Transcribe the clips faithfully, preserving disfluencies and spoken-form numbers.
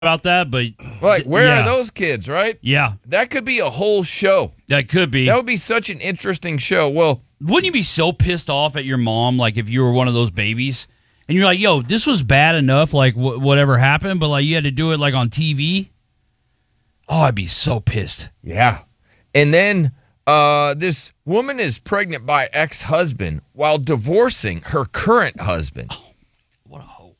about that, but like, where yeah. are those kids, right? Yeah. That could be a whole show. That could be. That would be such an interesting show. Well, wouldn't you be so pissed off at your mom, like if you were one of those babies, and you're like, yo, this was bad enough, like wh- whatever happened, but like you had to do it like on T V? Oh, I'd be so pissed. Yeah. And then uh, this woman is pregnant by ex-husband while divorcing her current husband. Oh, what a hoe.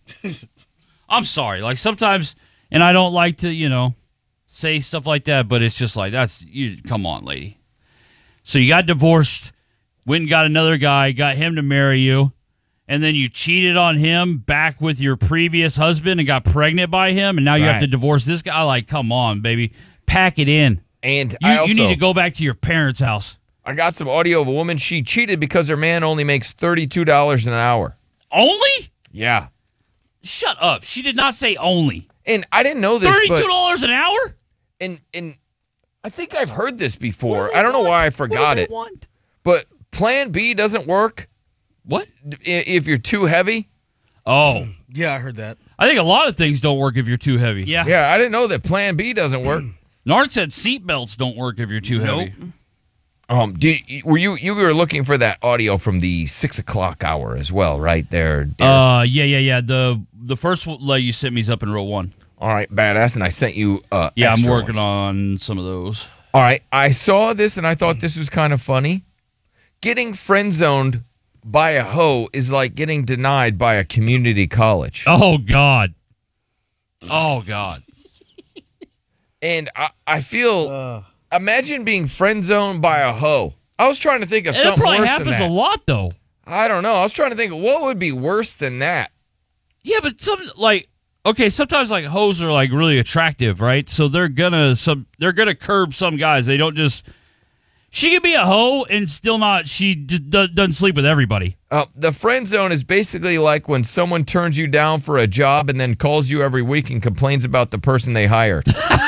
I'm sorry. Like sometimes, and I don't like to, you know, say stuff like that, but it's just like, that's, you. Come on, lady. So you got divorced, went and got another guy, got him to marry you, and then you cheated on him back with your previous husband and got pregnant by him, and now you Right. have to divorce this guy? Like, come on, baby. Pack it in. And You, I also, you need to go back to your parents' house. I got some audio of a woman. She cheated because her man only makes thirty-two dollars an hour. Only? Yeah. Shut up. She did not say only. And I didn't know this, thirty-two but dollars an hour? and and I think I've heard this before. I don't know why I forgot it. Want? But Plan B doesn't work What? i- if you're too heavy. Oh. Yeah, I heard that. I think a lot of things don't work if you're too heavy. Yeah. Yeah, I didn't know that Plan B doesn't work. Nard said seatbelts don't work if you're too heavy. Um, do you, were you you were looking for that audio from the six o'clock hour as well, right there? Derek? Uh, yeah, yeah, yeah. The the first one like, you sent me is up in row one. All right, badass, and I sent you. Uh, Yeah, I'm extra working ones. on some of those. All right, I saw this and I thought this was kind of funny. Getting friend zoned by a hoe is like getting denied by a community college. Oh God. Oh God. And I, I feel, Uh, imagine being friend zoned by a hoe. I was trying to think of And it something probably worse happens than that. a lot though. I don't know. I was trying to think of what would be worse than that. Yeah, but some like okay, sometimes like hoes are like really attractive, right? So they're gonna some they're gonna curb some guys. They don't just. She could be a hoe and still not. She d- d- doesn't sleep with everybody. Uh, the friend zone is basically like when someone turns you down for a job and then calls you every week and complains about the person they hired.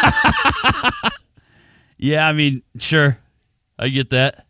Yeah, I mean, sure, I get that.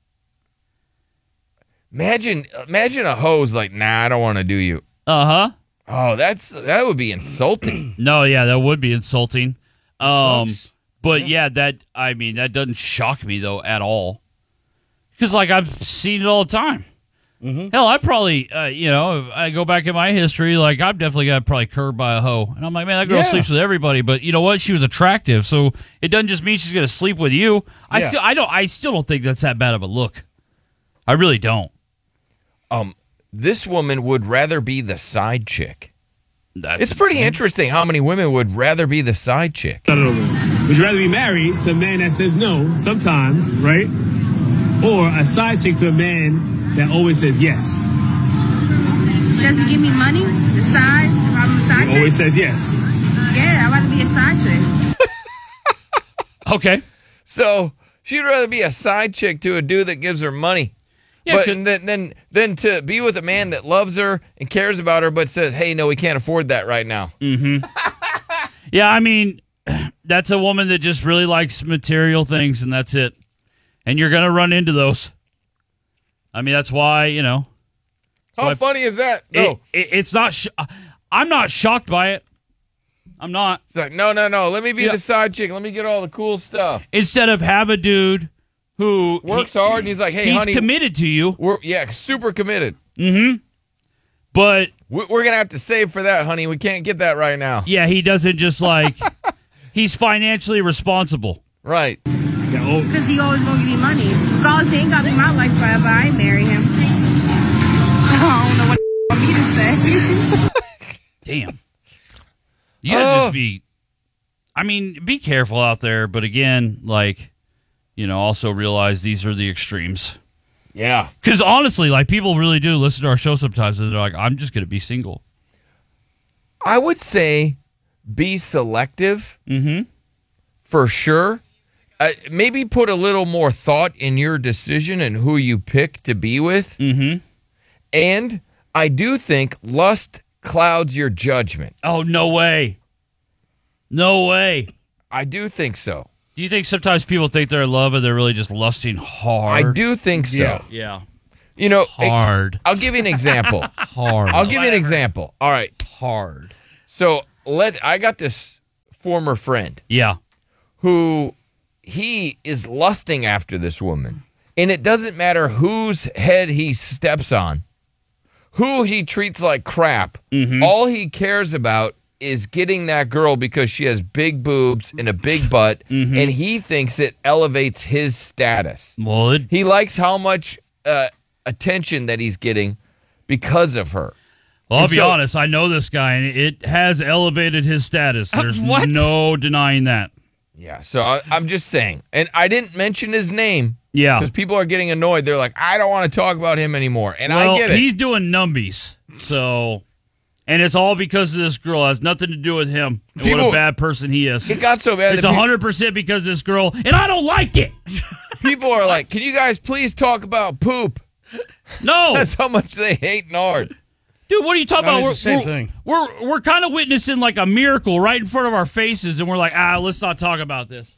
Imagine, imagine a hoe's like, nah, I don't want to do you. Uh huh. Oh, that's that would be insulting. No, yeah, that would be insulting. Um, sucks. but yeah, that I mean, that doesn't shock me though at all. Because like I've seen it all the time. Mhm. Hell, I probably, uh, you know, if I go back in my history, like I've definitely got probably curbed by a hoe, and I'm like, man, that girl Yeah. sleeps with everybody. But you know what? She was attractive, so it doesn't just mean she's gonna sleep with you. I Yeah. still, I don't, I still don't think that's that bad of a look. I really don't. Um, this woman would rather be the side chick. That's It's pretty insane. interesting how many women would rather be the side chick. Would you rather be married to a man that says no sometimes, right? Or a side chick to a man that always says yes? Does it give me money? The side? If I'm a side chick? Always says yes. Yeah, I'd rather be a side chick. Okay. So she'd rather be a side chick to a dude that gives her money. Yeah, but 'cause- then, then, then to be with a man that loves her and cares about her, but says, "Hey, no, we can't afford that right now." Yeah, I mean, that's a woman that just really likes material things, and that's it. And you're gonna run into those. I mean, that's why you know. How Well, funny is that? It, No, it, it's not. Sh- I'm not shocked by it. I'm not. it's like, no, no, no. Let me be Yeah. the side chick. Let me get all the cool stuff. Instead of have a dude who Works he- hard, and he's like, "Hey, he's honey, committed to you, we're yeah, super committed. but We- We're gonna have to save for that, honey. We can't get that right now." yeah, he doesn't just like. He's financially responsible. Right. That old, Because he always gonna give me money. Regardless, he ain't gonna be my life forever. I ain't marry him. I don't know what the me to say. Damn. You gotta Oh. just be. I mean, be careful out there, but again, like, you know, also realize these are the extremes. Yeah. Because honestly, like, people really do listen to our show sometimes, and they're like, "I'm just gonna be single." I would say be selective Mm-hmm. for sure. Uh, maybe put a little more thought in your decision and who you pick to be with. Mm-hmm. And I do think lust clouds your judgment. Oh, no way. No way. I do think so. Do you think sometimes people think they're in love and they're really just lusting hard? I do think so. Yeah. Yeah. You know, Hard. I'll give you an example. Hard. I'll give you an example. All right. hard. So let I got this former friend Yeah. who he is lusting after this woman. And it doesn't matter whose head he steps on, who he treats like crap. Mm-hmm. All he cares about is getting that girl because she has big boobs and a big butt, Mm-hmm. and he thinks it elevates his status. Well, it, He likes how much uh, attention that he's getting because of her. well I'll And be so- honest. I know this guy, and it has elevated his status. There's what? no denying that. Yeah, so I, I'm just saying. And I didn't mention his name Yeah. because people are getting annoyed. They're like, I don't want to talk about him anymore. And Well, I get it. he's doing numbies. So, and it's all because of this girl. It has nothing to do with him. And See, what well, a bad person he is. It got so bad It's that one pe- hundred percent because of this girl, and I don't like it. people are like, can you guys please talk about poop? No. That's how much they hate Nard. Dude, what are you talking No, about? it's the same we're, thing. We're, we're kind of witnessing like a miracle right in front of our faces, and we're like, ah, let's not talk about this.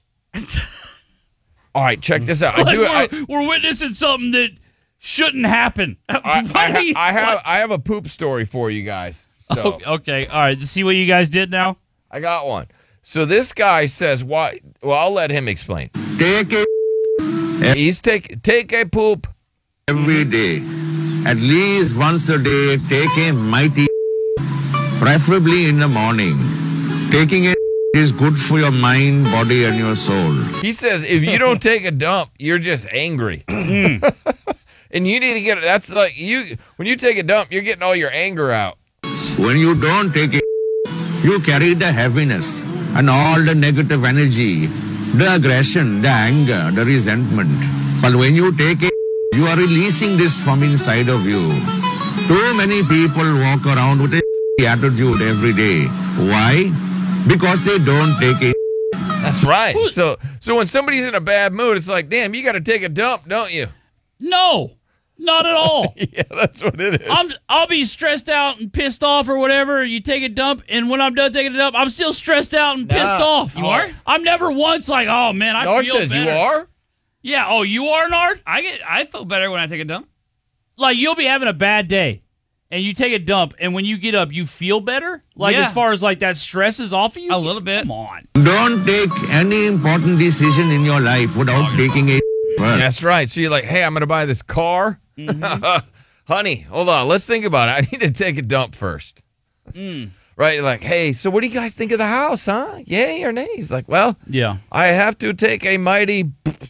All right, check this out. I Like, do. we're, I, we're witnessing something that shouldn't happen. I, I, What are you- ha- I have. what? I have a poop story for you guys. So Okay, all right. See what you guys did now? I got one. So this guy says, "Why?" Well, I'll let him explain. Take a He's take take a poop. every day. At least once a day, take a mighty, preferably in the morning. Taking it is good for your mind, body, and your soul. He says, if you don't take a dump, you're just angry. Hmm. And you need to get that's like you when you take a dump, you're getting all your anger out. When you don't take it, you carry the heaviness and all the negative energy, the aggression, the anger, the resentment. But when you take it, you are releasing this from inside of you. Too many people walk around with a attitude every day. Why? Because they don't take it. That's right. So so when somebody's in a bad mood, it's like, damn, you got to take a dump, don't you? No, not at all. Yeah, that's what it is. I'm, I'll be stressed out and pissed off or whatever. You take a dump, and when I'm done taking a dump, I'm still stressed out and pissed Nah. off. You are? I'm never once like, oh, man, I Nard feel says better. you are. Yeah, oh, you are, Nard? I get. I feel better when I take a dump. Like, you'll be having a bad day, and you take a dump, and when you get up, you feel better? Like, Yeah. as far as, like, that stress is off of you? A little bit. Come on. Don't take any important decision in your life without taking it first. That's right. So you're like, hey, I'm going to buy this car. Mm-hmm. Honey, hold on. Let's think about it. I need to take a dump first. Mm. Right? You're like, hey, so what do you guys think of the house, huh? Yay or nay? He's like, well, Yeah. I have to take a mighty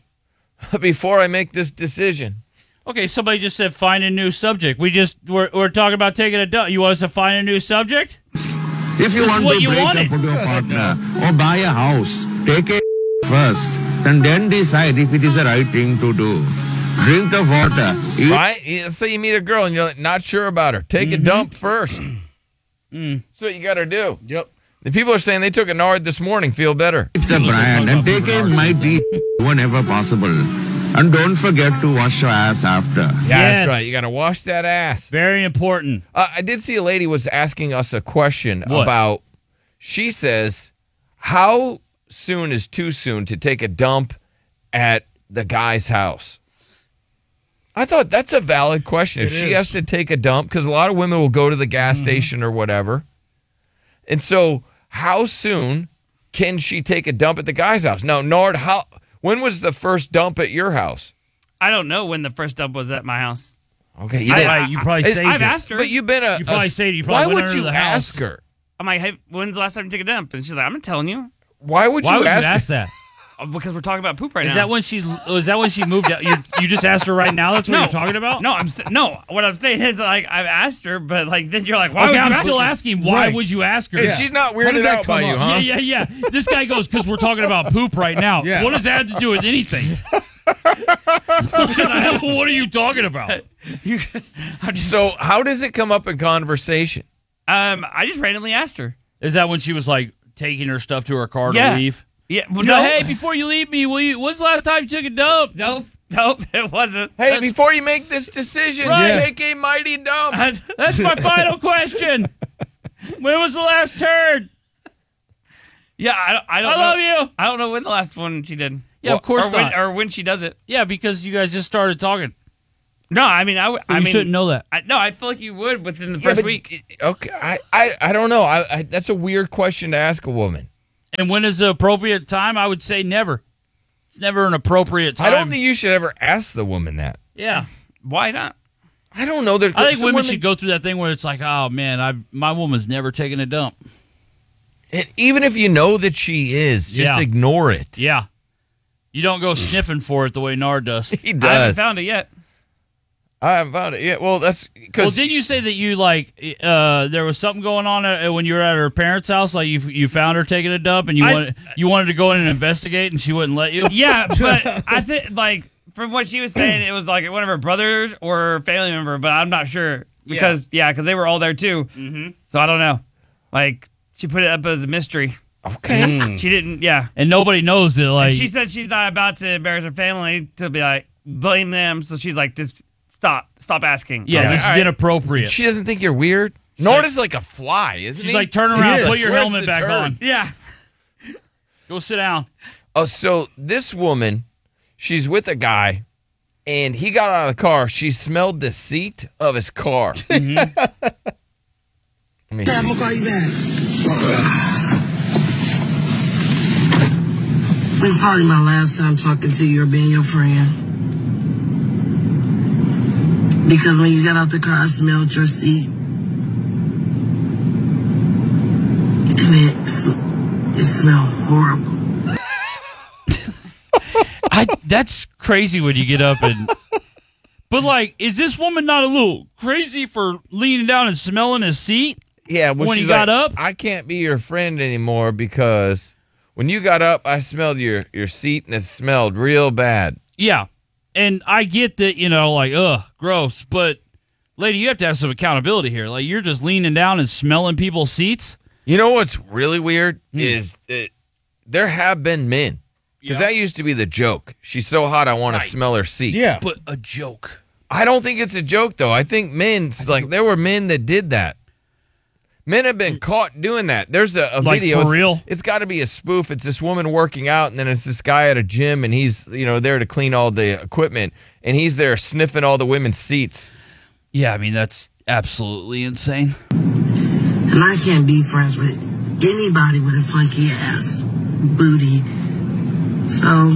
before I make this decision. Okay, somebody just said find a new subject. We just, we're, we're talking about taking a dump. You want us to find a new subject? If you want what to you break wanted. up with your partner or buy a house, take it first and then decide if it is the right thing to do. Drink the water. Eat Right? Yeah, say you meet a girl and you're like, not sure about her. Take Mm-hmm. a dump first. Mm. That's what you got to do. Yep. The people are saying they took a Nard this morning, feel better. the brand and take a mighty whenever possible. And don't forget to wash your ass after. Yeah, Yes. that's right. You got to wash that ass. Very important. Uh, I did see a lady was asking us a question What? about, she says, how soon is too soon to take a dump at the guy's house? I thought that's a valid question. If It she is. has to take a dump, because a lot of women will go to the gas station or whatever. And so how soon can she take a dump at the guy's house? Now, Nard, how when was the first dump at your house? I don't know when the first dump was at my house. Okay, you I- didn't. Right, you probably I- saved I've it. asked her. But you've been a. You probably a- saved it. You probably why went would under you the house. ask her? I'm like, hey, when's the last time you took a dump? And she's like, I'm not telling you. Why would Why you would ask? you ask that? Oh, because we're talking about poop right Is now. that when she? Was that when she moved out? You, you just asked her right now. That's what No. you're talking about. No, I'm sa- no. What I'm saying is like I've asked her, but like then you're like, why Okay, would you I'm ask still her? asking. Why Right. would you ask her? And that? she's not How did weirded that out by come you, up? huh? Yeah, yeah, yeah. This guy goes because we're talking about poop right now. Yeah. What does that have to do with anything? What are you talking about? You- I'm just- So how does it come up in conversation? um, I just randomly asked her. Is that when she was like taking her stuff to her car Yeah. to leave? Yeah, well, You know, no, hey, before you leave me, will you? When's the last time you took a dump? nope, nope, it wasn't. Hey, before you make this decision, Right. take a mighty dump. That's my final question. When was the last turd? Yeah, I don't. I don't. I know. love you. I don't know when the last one she did. Yeah, of course or when, not. or when she does it. Yeah, because you guys just started talking. No, I mean, I. w- So I you mean, shouldn't know that. I, no, I feel like you would within the Yeah, first but- week. Okay, I, I, I don't know. I, I, that's a weird question to ask a woman. And when is the appropriate time? I would say never. It's never an appropriate time. I don't think you should ever ask the woman that. Yeah. Why not? I don't know. There, I think some women, should go through that thing where it's like, oh, man, I my woman's never taken a dump. And even if you know that she is, just Yeah. ignore it. Yeah. You don't go sniffing for it the way Nard does. He I haven't does. found it yet. I haven't found it yet. Well, that's Well, because didn't you say that you, like, uh, there was something going on uh, when you were at her parents' house? Like, you you found her taking a dump and you I- wanted, you wanted to go in and investigate and she wouldn't let you? Yeah, but I think like from what she was saying, it was like one of her brothers or family member, but I'm not sure because yeah, because they were all there too. Mm-hmm. So I don't know. Like she put it up as a mystery. okay. She didn't. Yeah. And nobody knows that, like, And she said she's not about to embarrass her family to be like blame them. So she's like, just stop, stop asking. yeah, Okay, this all is right. inappropriate. She doesn't think you're weird. Nord is like a fly, isn't She's he? like, turn around, is. put your Where's helmet the back turn? on. Yeah. Go sit down. Oh, so this woman, she's with a guy, and he got out of the car. She smelled the seat of his car. Mm-hmm. I mean, I'm gonna call you back. This is probably my last time talking to you or being your friend. Because when you got out the car, I smelled your seat. And it, it smelled horrible. I that's crazy when you get up and. But like, is this woman not a little crazy for leaning down and smelling his seat? yeah, well, When he she's got like, up? I can't be your friend anymore because when you got up, I smelled your, your seat, and it smelled real bad. Yeah, and I get that, you know, like, ugh, gross. But lady, you have to have some accountability here. Like, you're just leaning down and smelling people's seats. You know what's really weird Hmm. is that there have been men. Because Yeah. that used to be the joke. She's so hot, I want to smell her seat. Yeah. But a joke. I don't think it's a joke, though. I think men, like, there were men that did that. Men have been caught doing that. There's a, a Like, video. for It's- real? It's got to be a spoof. It's this woman working out, and then it's this guy at a gym, and he's, you know, there to clean all the equipment, and he's there sniffing all the women's seats. Yeah, I mean, that's absolutely insane. And I can't be friends with anybody with a funky ass booty. So,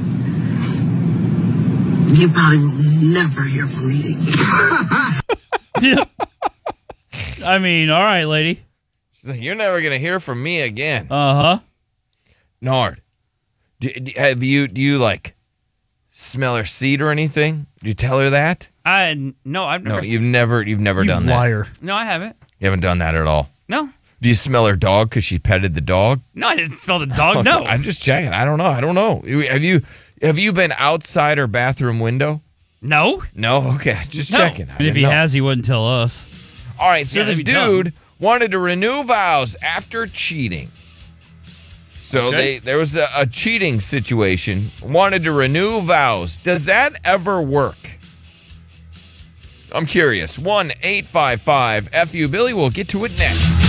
you probably will never hear from me again. I mean, all right, lady. She's like, you're never going to hear from me again. Uh huh. Nard, do, do- have you, do you, like, smell her seat or anything? Did you tell her that? I no, I've No, never. you've never, you've never You done that. liar. no, I haven't. You haven't done that at all. No, Do you smell her dog because she petted the dog? no, I didn't smell the dog. No, I'm just checking. I don't know. I don't know. Have you have you been outside her bathroom window? no. No. Okay, just No. checking. I And if didn't he know. has, he wouldn't tell us. all right. So Yeah, this that'd be dumb. dude wanted to renew vows after cheating. So Okay. they there was a, a cheating situation. Wanted to renew vows. Does that ever work? I'm curious. one eight five five F U Billy. We'll get to it next.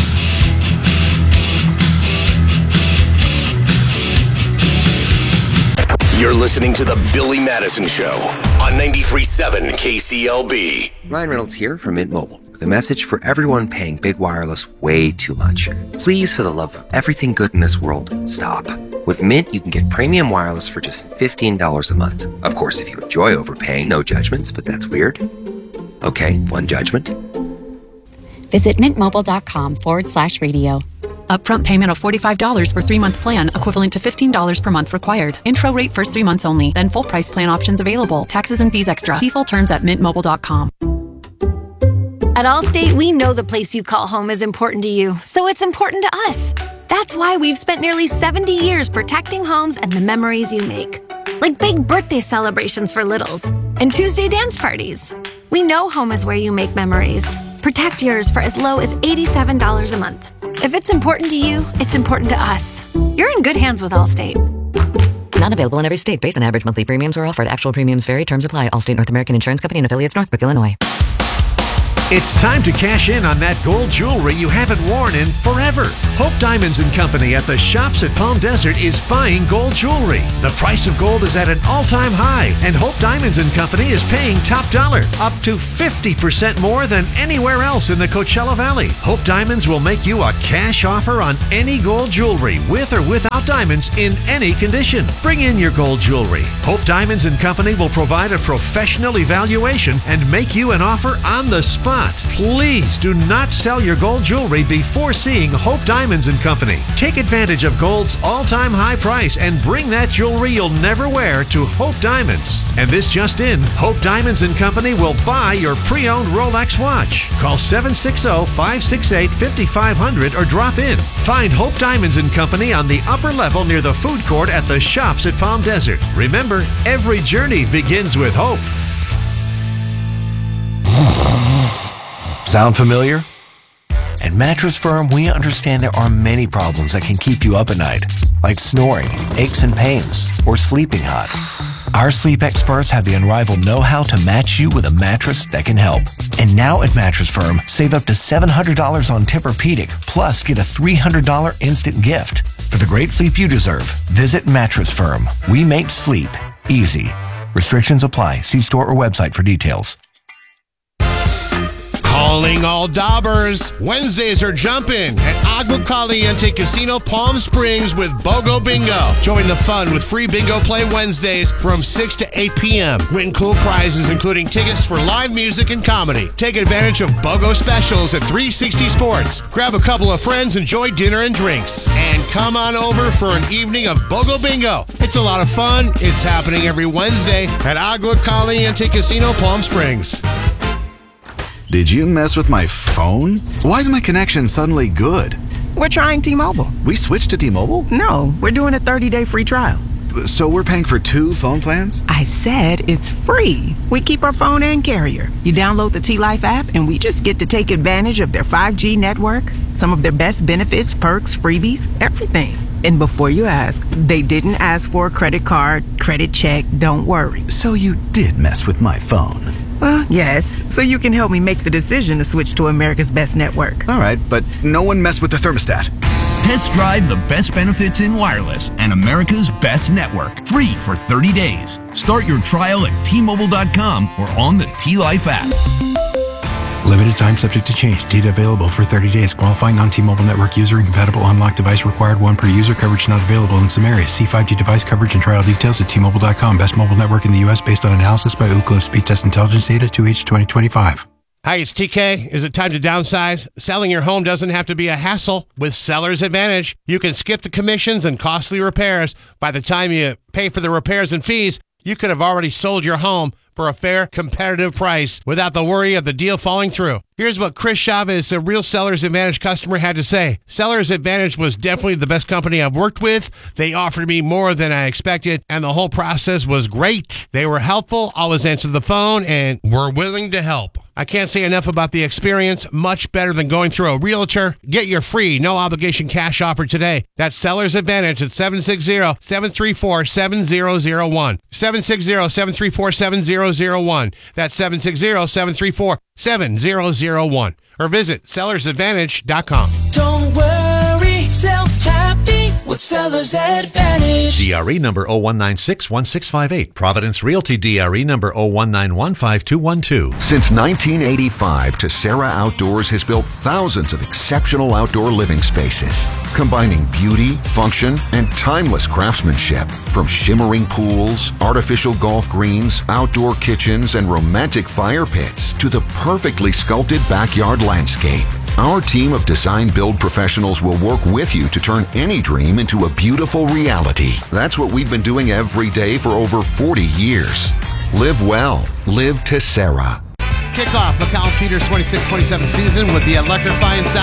You're listening to The Billy Madison Show on ninety-three point seven K C L B. Ryan Reynolds here from Mint Mobile with a message for everyone paying big wireless way too much. Please, for the love of everything good in this world, stop. With Mint, you can get premium wireless for just fifteen dollars a month. Of course, if you enjoy overpaying, no judgments, but that's weird. Okay, one judgment. Visit mintmobile.com forward slash radio. Upfront payment of forty-five dollars for three-month plan, equivalent to fifteen dollars per month required. Intro rate first three months only, then full price plan options available. Taxes and fees extra. Default terms at mint mobile dot com. At Allstate, we know the place you call home is important to you, so it's important to us. That's why we've spent nearly seventy years protecting homes and the memories you make. Like big birthday celebrations for littles and Tuesday dance parties. We know home is where you make memories. Protect yours for as low as eighty-seven dollars a month. If it's important to you, it's important to us. You're in good hands with Allstate. Not available in every state based on average monthly premiums or offered. Actual premiums vary. Terms apply. Allstate North American Insurance Company and affiliates, Northbrook, Illinois. It's time to cash in on that gold jewelry you haven't worn in forever. Hope Diamonds and Company at the Shops at Palm Desert is buying gold jewelry. The price of gold is at an all-time high, and Hope Diamonds and Company is paying top dollar, up to fifty percent more than anywhere else in the Coachella Valley. Hope Diamonds will make you a cash offer on any gold jewelry, with or without diamonds, in any condition. Bring in your gold jewelry. Hope Diamonds and Company will provide a professional evaluation and make you an offer on the spot. Please do not sell your gold jewelry before seeing Hope Diamonds and Company. Take advantage of gold's all-time high price and bring that jewelry you'll never wear to Hope Diamonds. And this just in, Hope Diamonds and Company will buy your pre-owned Rolex watch. Call seven six zero, five six eight, five five zero zero or drop in. Find Hope Diamonds and Company on the upper level near the food court at the Shops at Palm Desert. Remember, every journey begins with hope. Sound familiar? At Mattress Firm, we understand there are many problems that can keep you up at night, like snoring, aches and pains, or sleeping hot. Our sleep experts have the unrivaled know-how to match you with a mattress that can help. And now at Mattress Firm, save up to seven hundred dollars on Tempur-Pedic, plus get a three hundred dollars instant gift. For the great sleep you deserve, visit Mattress Firm. We make sleep easy. Restrictions apply. See store or website for details. Calling all daubers. Wednesdays are jumping at Agua Caliente Casino Palm Springs with BOGO Bingo. Join the fun with free bingo play Wednesdays from six to eight p.m. Win cool prizes including tickets for live music and comedy. Take advantage of BOGO specials at three sixty Sports. Grab a couple of friends, enjoy dinner and drinks. And come on over for an evening of BOGO Bingo. It's a lot of fun. It's happening every Wednesday at Agua Caliente Casino Palm Springs. Did you mess with my phone? Why is my connection suddenly good? We're trying T-Mobile. We switched to T-Mobile? No, we're doing a thirty-day free trial. So we're paying for two phone plans? I said it's free. We keep our phone and carrier. You download the T-Life app and we just get to take advantage of their five G network, some of their best benefits, perks, freebies, everything. And before you ask, they didn't ask for a credit card, credit check, don't worry. So you did mess with my phone? Well, yes, so you can help me make the decision to switch to America's best network. All right, but no one messed with the thermostat. Test drive the best benefits in wireless and America's best network. Free for thirty days. Start your trial at T Mobile dot com or on the T-Life app. Limited time subject to change. Data available for thirty days. Qualifying non-T-Mobile network user. Incompatible unlocked device required. One per user. Coverage not available in some areas. See five G device coverage and trial details at T Mobile dot com. Best mobile network in the U S based on analysis by Ookla Speed Test Intelligence data two H twenty twenty-five. Hi, it's T K. Is it time to downsize? Selling your home doesn't have to be a hassle. With Seller's Advantage, you can skip the commissions and costly repairs. By the time you pay for the repairs and fees, you could have already sold your home for a fair, competitive price without the worry of the deal falling through. Here's what Chris Chavez, a real Seller's Advantage customer, had to say. Seller's Advantage was definitely the best company I've worked with. They offered me more than I expected, and the whole process was great. They were helpful, always answered the phone, and were willing to help. I can't say enough about the experience. Much better than going through a realtor. Get your free, no-obligation cash offer today. That's Seller's Advantage at seven six zero, seven three four, seven zero zero one. seven six zero, seven three four, seven zero zero one. That's seven six zero, seven three four, seven zero zero one. Or visit sellers advantage dot com. Don't worry, sell happy with Seller's Advantage. D R E number zero one nine six one six five eight. Providence Realty D R E number zero one nine one five two one two. Since nineteen eighty-five, Tessera Outdoors has built thousands of exceptional outdoor living spaces, combining beauty, function, and timeless craftsmanship. From shimmering pools, artificial golf greens, outdoor kitchens, and romantic fire pits to the perfectly sculpted backyard landscape. Our team of design build professionals will work with you to turn any dream into a beautiful reality. That's what we've been doing every day for over forty years. Live well. Live Tessera. Kick off McCall Peters twenty-six twenty-seven season with the electrifying sound